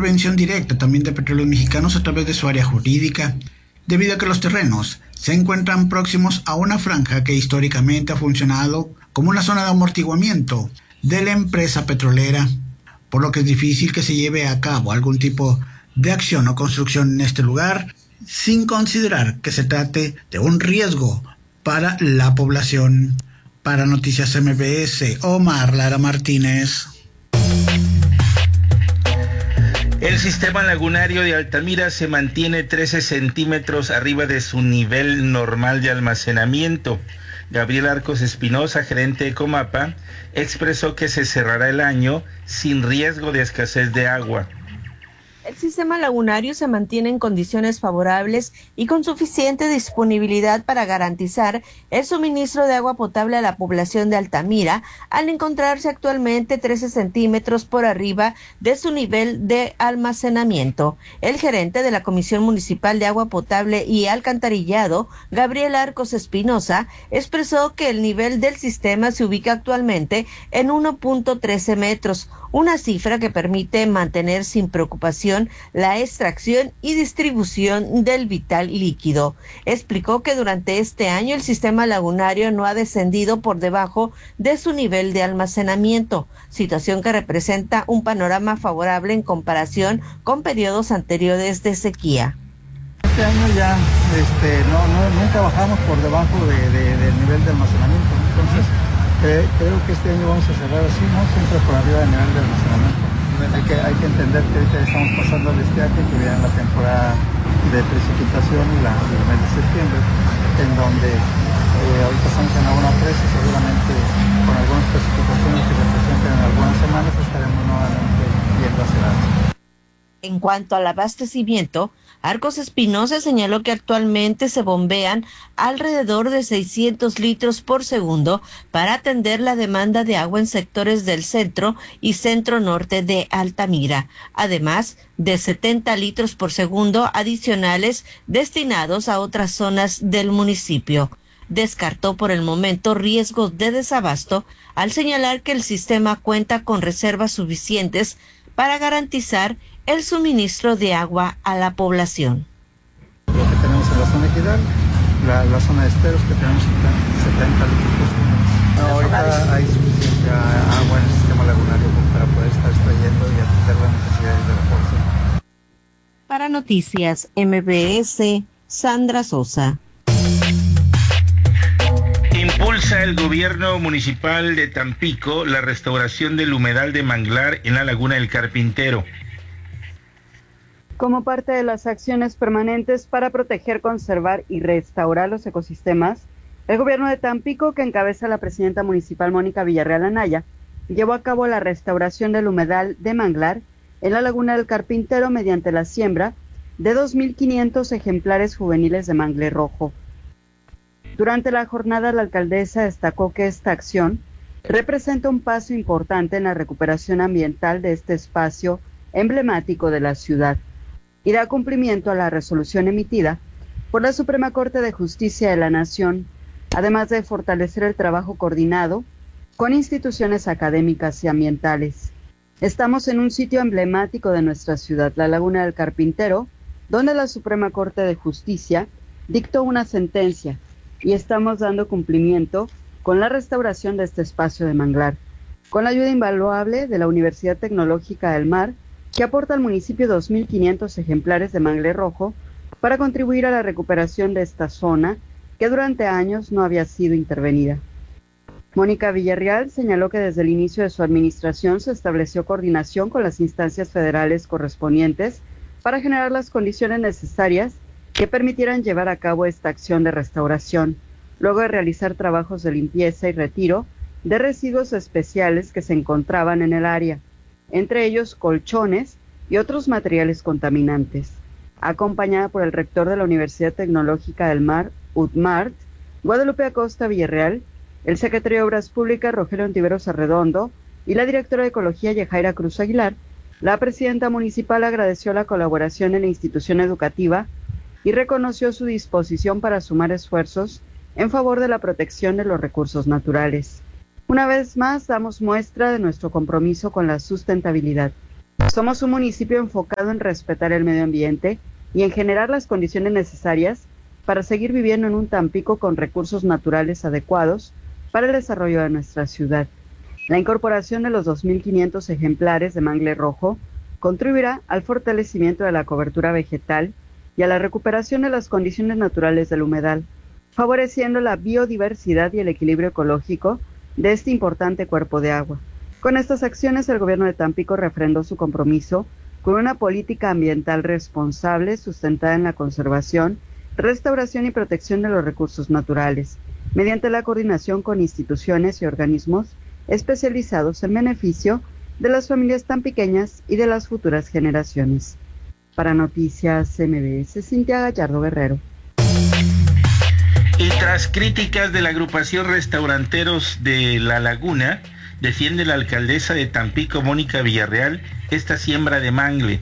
intervención directa también de Petróleos Mexicanos a través de su área jurídica, debido a que los terrenos se encuentran próximos a una franja que históricamente ha funcionado como una zona de amortiguamiento de la empresa petrolera, por lo que es difícil que se lleve a cabo algún tipo de acción o construcción en este lugar, sin considerar que se trate de un riesgo para la población. Para Noticias MBS, Omar Lara Martínez. El sistema lagunario de Altamira se mantiene 13 centímetros arriba de su nivel normal de almacenamiento. Gabriel Arcos Espinosa, gerente de Comapa, expresó que se cerrará el año sin riesgo de escasez de agua. El sistema lagunario se mantiene en condiciones favorables y con suficiente disponibilidad para garantizar el suministro de agua potable a la población de Altamira, al encontrarse actualmente 13 centímetros por arriba de su nivel de almacenamiento. El gerente de la Comisión Municipal de Agua Potable y Alcantarillado, Gabriel Arcos Espinosa, expresó que el nivel del sistema se ubica actualmente en 1.13 metros, una cifra que permite mantener sin preocupación la extracción y distribución del vital líquido. Explicó que durante este año el sistema lagunario no ha descendido por debajo de su nivel de almacenamiento, situación que representa un panorama favorable en comparación con periodos anteriores de sequía. Este año ya nunca bajamos por debajo del nivel de almacenamiento, entonces creo que este año vamos a cerrar así, ¿no? Siempre por arriba del nivel de almacenamiento. Hay que entender que ahorita estamos pasando el estiaje, que viene la temporada de precipitación y el mes de septiembre, en donde ahorita estamos en la 1.13, seguramente con algunas precipitaciones que se presenten en algunas semanas estaremos nuevamente yendo hacia la alza. En cuanto al abastecimiento, Arcos Espinosa señaló que actualmente se bombean alrededor de 600 litros por segundo para atender la demanda de agua en sectores del centro y centro-norte de Altamira, además de 70 litros por segundo adicionales destinados a otras zonas del municipio. Descartó por el momento riesgos de desabasto al señalar que el sistema cuenta con reservas suficientes para garantizar el suministro de agua a la población. Lo que tenemos en la zona Equidal, la zona de esteros que tenemos 70 litros por segundo. Ahorita hay suficiente agua en el sistema lagunario para poder estar extrayendo y atender las necesidades de la población. Para Noticias MBS, Sandra Sosa. Impulsa el gobierno municipal de Tampico la restauración del humedal de manglar en la Laguna del Carpintero. Como parte de las acciones permanentes para proteger, conservar y restaurar los ecosistemas, el gobierno de Tampico, que encabeza la presidenta municipal Mónica Villarreal Anaya, llevó a cabo la restauración del humedal de manglar en la Laguna del Carpintero mediante la siembra de 2.500 ejemplares juveniles de mangle rojo. Durante la jornada, la alcaldesa destacó que esta acción representa un paso importante en la recuperación ambiental de este espacio emblemático de la ciudad y da cumplimiento a la resolución emitida por la Suprema Corte de Justicia de la Nación, además de fortalecer el trabajo coordinado con instituciones académicas y ambientales. Estamos en un sitio emblemático de nuestra ciudad, la Laguna del Carpintero, donde la Suprema Corte de Justicia dictó una sentencia y estamos dando cumplimiento con la restauración de este espacio de manglar, con la ayuda invaluable de la Universidad Tecnológica del Mar, que aporta al municipio 2.500 ejemplares de mangle rojo para contribuir a la recuperación de esta zona que durante años no había sido intervenida. Mónica Villarreal señaló que desde el inicio de su administración se estableció coordinación con las instancias federales correspondientes para generar las condiciones necesarias que permitieran llevar a cabo esta acción de restauración, luego de realizar trabajos de limpieza y retiro de residuos especiales que se encontraban en el área, entre ellos colchones y otros materiales contaminantes. Acompañada por el rector de la Universidad Tecnológica del Mar, UTMART, Guadalupe Acosta Villarreal, el secretario de Obras Públicas, Rogelio Ontiveros Arredondo, y la directora de Ecología, Yajaira Cruz Aguilar, la presidenta municipal agradeció la colaboración en la institución educativa y reconoció su disposición para sumar esfuerzos en favor de la protección de los recursos naturales. Una vez más, damos muestra de nuestro compromiso con la sustentabilidad. Somos un municipio enfocado en respetar el medio ambiente y en generar las condiciones necesarias para seguir viviendo en un Tampico con recursos naturales adecuados para el desarrollo de nuestra ciudad. La incorporación de los 2.500 ejemplares de mangle rojo contribuirá al fortalecimiento de la cobertura vegetal y a la recuperación de las condiciones naturales del humedal, favoreciendo la biodiversidad y el equilibrio ecológico de este importante cuerpo de agua. Con estas acciones, el gobierno de Tampico refrendó su compromiso con una política ambiental responsable sustentada en la conservación, restauración y protección de los recursos naturales, mediante la coordinación con instituciones y organismos especializados en beneficio de las familias tampiqueñas y de las futuras generaciones. Para Noticias MBS, Cintia Gallardo Guerrero. Y tras críticas de la agrupación Restauranteros de La Laguna, defiende la alcaldesa de Tampico, Mónica Villarreal, esta siembra de mangle.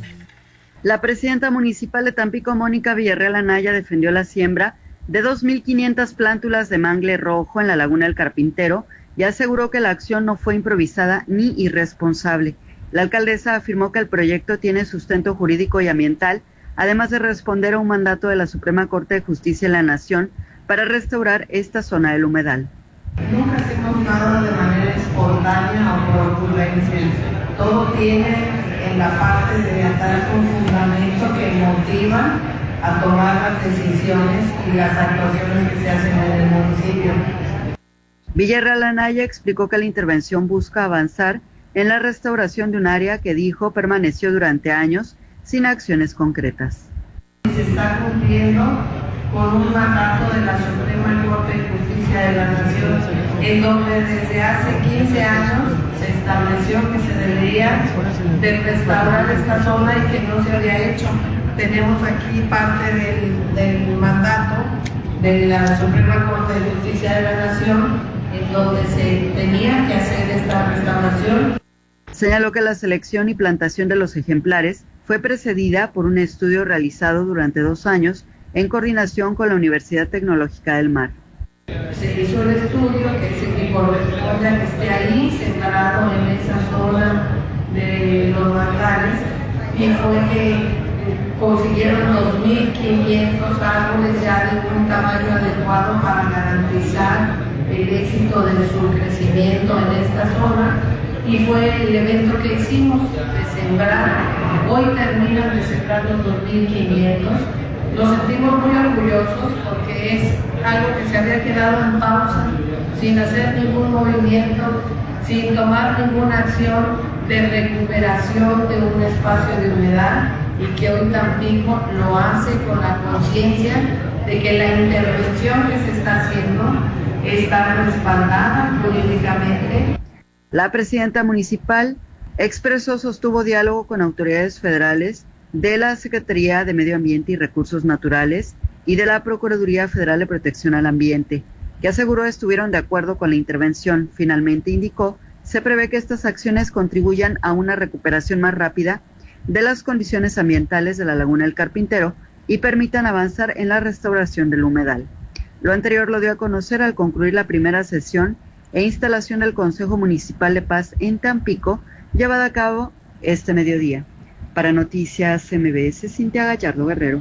La presidenta municipal de Tampico, Mónica Villarreal Anaya, defendió la siembra de 2.500 plántulas de mangle rojo en la Laguna del Carpintero y aseguró que la acción no fue improvisada ni irresponsable. La alcaldesa afirmó que el proyecto tiene sustento jurídico y ambiental, además de responder a un mandato de la Suprema Corte de Justicia de la Nación para restaurar esta zona del humedal. Nunca hacemos nada de manera espontánea o por ocurrencia. Todo tiene en la parte de atrás un fundamento que motiva a tomar las decisiones y las actuaciones que se hacen en el municipio. Villarreal Anaya explicó que la intervención busca avanzar en la restauración de un área que dijo permaneció durante años sin acciones concretas. Se está cumpliendo con un mandato de la Suprema Corte de Justicia de la Nación, en donde desde hace 15 años se estableció que se debería de restaurar esta zona y que no se había hecho. Tenemos aquí parte del mandato de la Suprema Corte de Justicia de la Nación, en donde se tenía que hacer esta restauración. Señaló que la selección y plantación de los ejemplares fue precedida por un estudio realizado durante 2 años en coordinación con la Universidad Tecnológica del Mar. Se hizo el estudio que corresponde a que esté ahí, separado en esa zona de los manglares, y fue que consiguieron 2.500 árboles ya de un tamaño adecuado para garantizar el éxito de su crecimiento en esta zona, y fue el evento que hicimos de sembrar. Hoy terminan de sembrar los 2.500. Nos sentimos muy orgullosos porque es algo que se había quedado en pausa, sin hacer ningún movimiento, sin tomar ninguna acción de recuperación de un espacio de humedad, y que hoy Tampico lo hace con la conciencia de que la intervención que se está haciendo está respaldada jurídicamente. La presidenta municipal sostuvo diálogo con autoridades federales de la Secretaría de Medio Ambiente y Recursos Naturales y de la Procuraduría Federal de Protección al Ambiente, que aseguró estuvieron de acuerdo con la intervención. Finalmente indicó, se prevé que estas acciones contribuyan a una recuperación más rápida de las condiciones ambientales de la Laguna del Carpintero y permitan avanzar en la restauración del humedal. Lo anterior lo dio a conocer al concluir la primera sesión e instalación del Consejo Municipal de Paz en Tampico, llevada a cabo este mediodía. Para Noticias MBS, Cintia Gallardo Guerrero.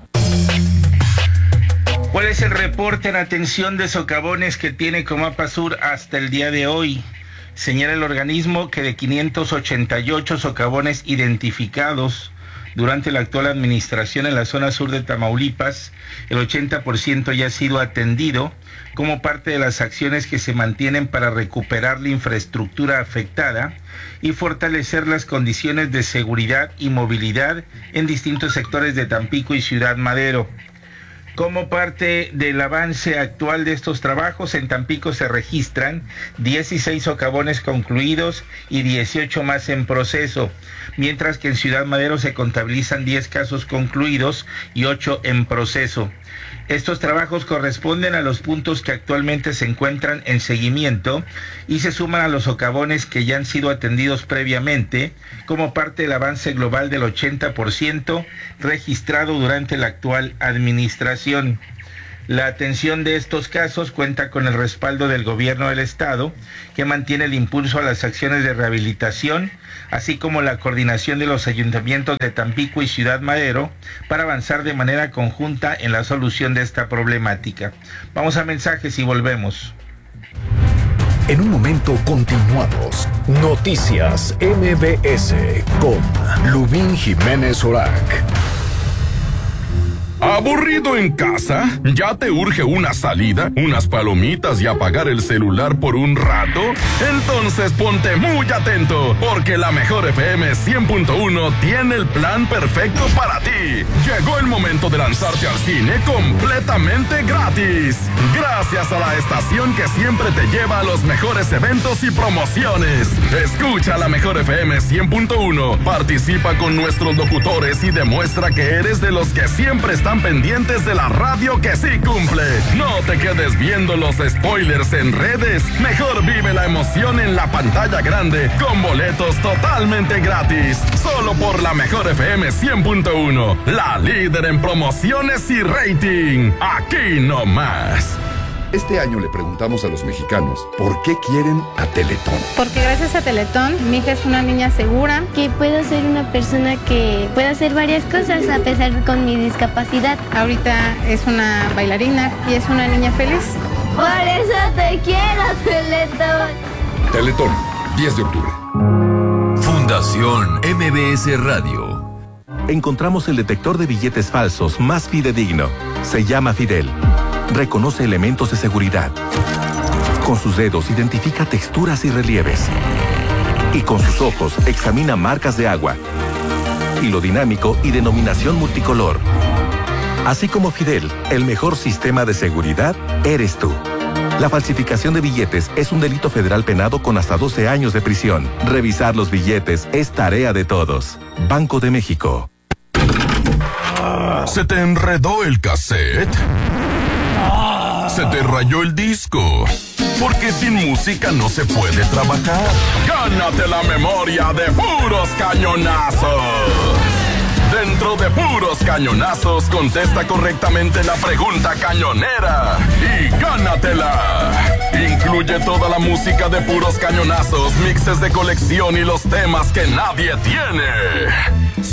¿Cuál es el reporte en atención de socavones que tiene Comapa Sur hasta el día de hoy? Señala el organismo que de 588 socavones identificados durante la actual administración en la zona sur de Tamaulipas, el 80% ya ha sido atendido como parte de las acciones que se mantienen para recuperar la infraestructura afectada y fortalecer las condiciones de seguridad y movilidad en distintos sectores de Tampico y Ciudad Madero. Como parte del avance actual de estos trabajos, en Tampico se registran 16 socavones concluidos y 18 más en proceso, mientras que en Ciudad Madero se contabilizan 10 casos concluidos y 8 en proceso. Estos trabajos corresponden a los puntos que actualmente se encuentran en seguimiento y se suman a los socavones que ya han sido atendidos previamente como parte del avance global del 80% registrado durante la actual administración. La atención de estos casos cuenta con el respaldo del gobierno del estado, que mantiene el impulso a las acciones de rehabilitación, así como la coordinación de los ayuntamientos de Tampico y Ciudad Madero para avanzar de manera conjunta en la solución de esta problemática. Vamos a mensajes y volvemos. En un momento continuamos. Noticias MBS con Lubín Jiménez Orac. ¿Aburrido en casa? ¿Ya te urge una salida, unas palomitas y apagar el celular por un rato? Entonces ponte muy atento, porque la Mejor FM 100.1 tiene el plan perfecto para ti. Llegó el momento de lanzarte al cine completamente gratis. Gracias a la estación que siempre te lleva a los mejores eventos y promociones. Escucha la Mejor FM 100.1, participa con nuestros locutores y demuestra que eres de los que siempre están pendientes de la radio que sí cumple. No te quedes viendo los spoilers en redes. Mejor vive la emoción en la pantalla grande con boletos totalmente gratis. Solo por la Mejor FM 100.1, la líder en promociones y rating. Aquí no más. Este año le preguntamos a los mexicanos por qué quieren a Teletón. Porque gracias a Teletón, mi hija es una niña segura. Que puedo ser una persona que puede hacer varias cosas a pesar con mi discapacidad. Ahorita es una bailarina y es una niña feliz. Por eso te quiero, Teletón. Teletón, 10 de octubre. Fundación MBS Radio. Encontramos el detector de billetes falsos más fidedigno. Se llama Fidel. Reconoce elementos de seguridad. Con sus dedos identifica texturas y relieves. Y con sus ojos examina marcas de agua. Hilo dinámico y denominación multicolor. Así como Fidel, el mejor sistema de seguridad eres tú. La falsificación de billetes es un delito federal penado con hasta 12 años de prisión. Revisar los billetes es tarea de todos. Banco de México. ¿Se te enredó el cassette? ¿Se te rayó el disco? Porque sin música no se puede trabajar. Gánate la memoria de Puros Cañonazos. Dentro de Puros Cañonazos, contesta correctamente la pregunta cañonera y gánatela. Incluye toda la música de Puros Cañonazos, mixes de colección y los temas que nadie tiene.